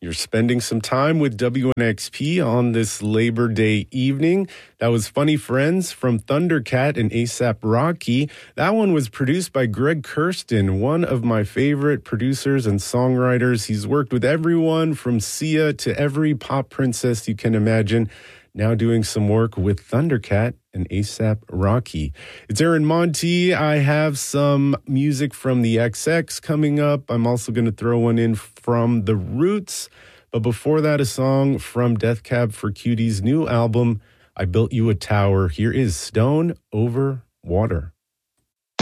You're spending some time with WNXP on this Labor Day evening. That was Funny Friends from Thundercat and A$AP Rocky. That one was produced by Greg Kurstin, one of my favorite producers and songwriters. He's worked with everyone from Sia to every pop princess you can imagine. Now doing some work with Thundercat and A$AP Rocky. It's Aaron Monti. I have some music from the XX coming up. I'm also going to throw one in from The Roots. But before that, a song from Death Cab for Cutie's new album, I Built You a Tower. Here is Stone Over Water.